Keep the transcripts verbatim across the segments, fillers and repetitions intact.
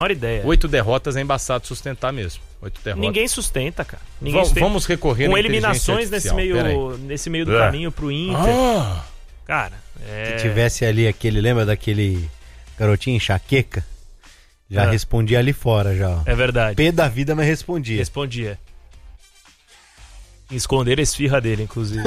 menor ideia. Oito derrotas é embaçado sustentar mesmo. Oito derrotas. Ninguém sustenta, cara. Ninguém V- sustenta. Vamos recorrer com na eliminações nesse meio, nesse meio do É. caminho pro Inter. Ah. Cara, é... Se tivesse ali aquele, lembra daquele garotinho enxaqueca? Já É. respondia ali fora já. Ó. É verdade. Pé da vida, mas respondia. Respondia. Esconder a esfirra dele, inclusive.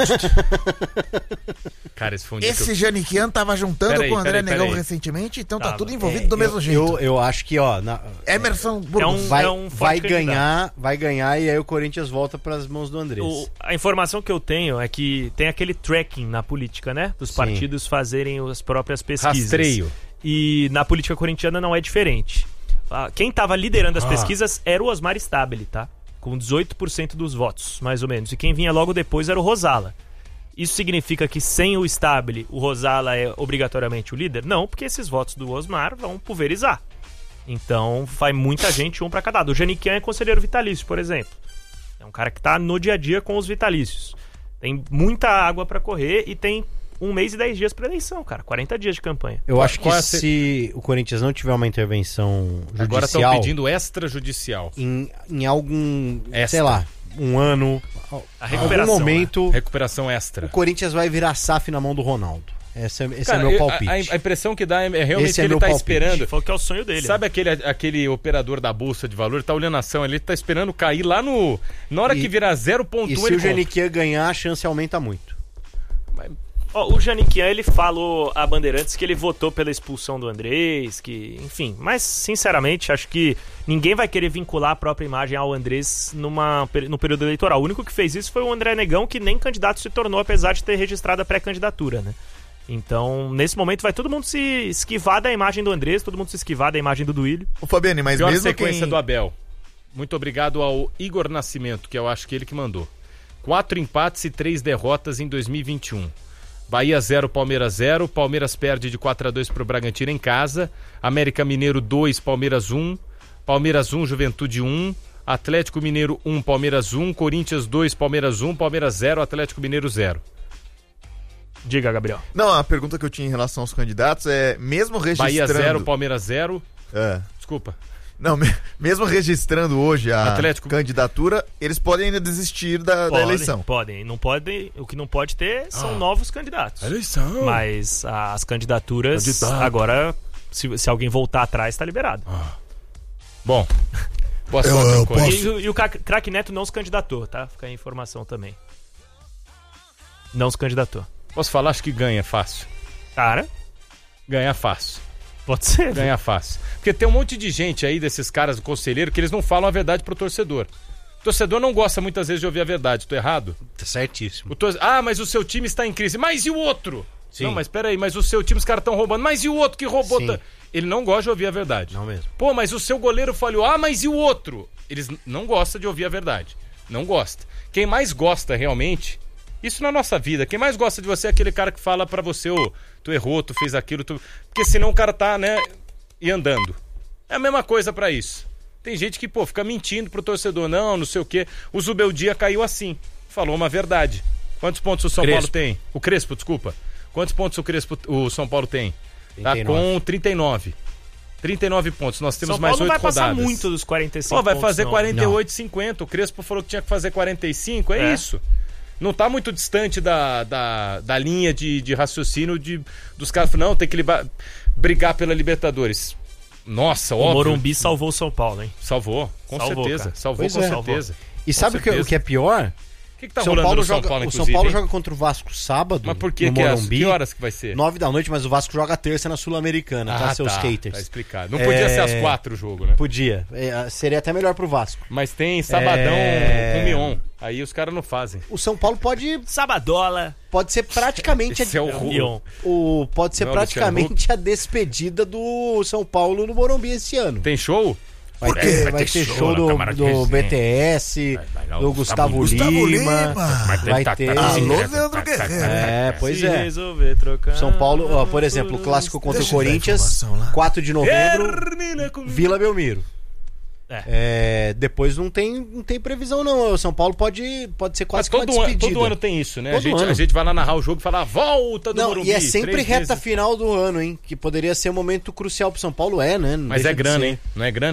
Cara, esse foi um dia que Esse eu... Janiquian tava juntando Peraí, com o André peraí, Negão peraí. recentemente, então tá Tava. tudo envolvido É, do mesmo eu, jeito. Eu, eu acho que, ó, na- Emerson Burgos. É um- vai, forte vai candidato. ganhar, vai ganhar e aí o Corinthians volta pras mãos do Andrés. O- a informação que eu tenho é que tem aquele tracking na política, né? Dos Sim. partidos fazerem as próprias pesquisas. Rastreio. E na política corintiana não é diferente. Ah, Quem estava liderando as Ah. pesquisas era o Osmar Stabile, tá? Com dezoito por cento dos votos, mais ou menos. E quem vinha logo depois era o Rosala. Isso significa que sem o Stabile, o Rosala é obrigatoriamente o líder? Não, porque esses votos do Osmar vão pulverizar. Então vai muita gente, um pra cada lado. O Janiquian é conselheiro vitalício, por exemplo. É um cara que tá no dia a dia com os vitalícios. Tem muita água pra correr e tem um mês e dez dias pra eleição, cara. quarenta dias de campanha. Eu acho que Qual é a se o Corinthians não tiver uma intervenção Agora estão judicial pedindo extrajudicial. em, em algum, Extra. sei lá, um ano, A algum recuperação, momento, Recuperação extra. o Corinthians vai virar S A F na mão do Ronaldo. Esse é, esse Cara, é meu eu- palpite. A, a impressão que dá é, é realmente Esse é que ele meu tá palpite. esperando. Falou que é o sonho dele. Sabe aquele, aquele operador da bolsa de valor, tá olhando a ação ali, tá esperando cair lá no... Na hora E- que virar zero ponto um E ele se o compra. Janiquian ganhar, a chance aumenta muito. Ó, o Janiquian, ele falou a Bandeirantes que ele votou pela expulsão do Andrés, que, enfim, mas sinceramente acho que ninguém vai querer vincular a própria imagem ao Andrés numa, no período eleitoral. O único que fez isso foi o André Negão, que nem candidato se tornou, apesar de ter registrado a pré-candidatura, né? Então, nesse momento, vai todo mundo se esquivar da imagem do Andrés, todo mundo se esquivar da imagem do Duílio. Ô Fabiane, mas Pior mesmo sequência quem... do Abel. Muito obrigado ao Igor Nascimento, que eu acho que ele que mandou. Quatro empates e três derrotas em dois mil e vinte e um. Bahia zero, Palmeiras zero. Palmeiras perde de quatro a dois pro Bragantino em casa. América Mineiro dois, Palmeiras um. Palmeiras um, Juventude um. Atlético Mineiro um, Palmeiras um. Corinthians dois, Palmeiras um. Palmeiras zero, Atlético Mineiro zero. Diga, Gabriel. Não, a pergunta que eu tinha em relação aos candidatos é, mesmo registrando... Bahia zero, Palmeiras zero. É. Desculpa. Não, me- mesmo registrando hoje a Atlético. candidatura, eles podem ainda desistir da, da Podem, eleição. Podem. Não podem, o que não pode ter são Ah. novos candidatos. Eleição. Mas as candidaturas, Candidato. agora, se, se alguém voltar atrás, tá liberado. Bom. Boa Eu- sorte, eu ao Corinthians. E, o- e o Cra- Craque Neto não se candidatou, tá? Fica aí a informação também. Não se candidatou. Posso falar? Acho que ganha fácil. Cara, Ganha fácil. pode ser. viu? Ganha fácil. Porque tem um monte de gente aí, desses caras do conselheiro, que eles não falam a verdade pro torcedor. O torcedor não gosta muitas vezes de ouvir a verdade. Tô errado? Tá certíssimo. O tor... Ah, mas o seu time está em crise. Mas e o outro? Sim. Não, mas peraí, mas o seu time os caras estão roubando. Mas e o outro que roubou? Sim. Tá... Ele não gosta de ouvir a verdade. Não mesmo. Pô, mas o seu goleiro falhou. Ah, mas e o outro? Eles n- não gostam de ouvir a verdade. Não gosta. Quem mais gosta realmente, isso na nossa vida, quem mais gosta de você é aquele cara que fala pra você, ô, tu errou, tu fez aquilo, tu... Porque senão o cara tá, né, e andando. É a mesma coisa pra isso. Tem gente que, pô, fica mentindo pro torcedor, não, não sei o quê. O Zubeldia caiu assim, falou uma verdade. Quantos pontos o São Crespo. Paulo tem? O Crespo, desculpa. Quantos pontos o Crespo, o São Paulo tem? Tá trinta e nove. com trinta e nove. trinta e nove pontos, nós temos São mais Paulo não oito vai passar rodadas. muito dos quarenta e cinco Pô, vai pontos, fazer não. quarenta e oito, cinquenta. O Crespo falou que tinha que fazer quarenta e cinco, é, É. isso. Não tá muito distante da, da, da linha de, de raciocínio de, dos caras. Não, tem que liba- brigar pela Libertadores. Nossa, O óbvio. Morumbi salvou o São Paulo, hein? Salvou, com Salvou, certeza. cara. Salvou, Pois com é. certeza. E sabe o que, o que é pior? O que, que tá São rolando Paulo no São joga, Paulo, o São inclusive, Paulo hein? joga contra o Vasco sábado. Mas por que no que, é, Morumbi, que horas que vai ser? nove da noite, mas o Vasco joga terça na Sul-Americana, tá, Ah, seus tá, skaters? tá explicado. Não podia É, ser às quatro o jogo, né? Podia. É, seria até melhor pro Vasco. Mas tem sabadão É. com Mion. Aí os caras não fazem. O São Paulo pode, Sabadola. pode ser praticamente Esse é o a, Ru- Mion. o, pode ser Não, praticamente a despedida do São Paulo no Morumbi esse ano. Tem show? Vai Por ter, quê? vai Vai ter ter show, show na do, Câmara de do Resenha. B T S, Vai, vai lá, do o Gustavo, Gustavo Lima. Lima. Mas Vai tá- ter. tá- Alô, tá- Leandro tá- tá- Guerreiro. É, pois Se é. resolver trocar. São Paulo, ó, por exemplo, o clássico contra Deixa o eu dar Corinthians, informação lá. quatro de novembro, Termina comigo. Vila Belmiro. É, depois não tem, não tem previsão, não. O São Paulo pode, pode ser quase Mas que todo, uma ano, despedida. todo ano tem isso, né? A Todo gente, ano. a gente vai lá narrar o jogo e fala, "Ah, volta do Não, Morumbi. e é sempre três reta meses. final do ano, hein? Que poderia ser um momento crucial pro São Paulo, é, né? Não Mas deixa é de grana, ser. hein? Não é grana?